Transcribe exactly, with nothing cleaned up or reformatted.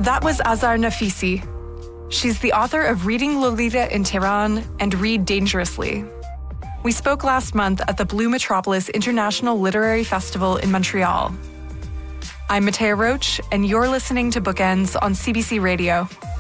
That was Azar Nafisi. She's the author of Reading Lolita in Tehran and Read Dangerously. We spoke last month at the Blue Metropolis International Literary Festival in Montreal. I'm Matea Roach, and you're listening to Bookends on C B C Radio.